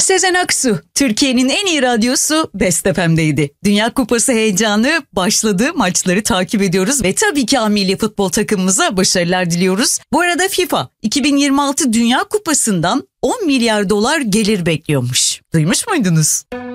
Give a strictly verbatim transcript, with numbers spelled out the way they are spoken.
Sezen Aksu, Türkiye'nin en iyi radyosu Best F M'deydi. Dünya Kupası heyecanı başladı, maçları takip ediyoruz ve tabii ki A Milli Futbol takımımıza başarılar diliyoruz. Bu arada FIFA iki bin yirmi altı Dünya Kupası'ndan on milyar dolar gelir bekliyormuş. Duymuş muydunuz?